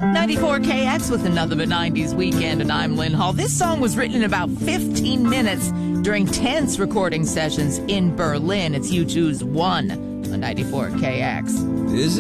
94KX with another 90s weekend, and I'm Lynn Hall. This song was written in about 15 minutes during tense recording sessions in Berlin. It's U2's One on 94KX. Is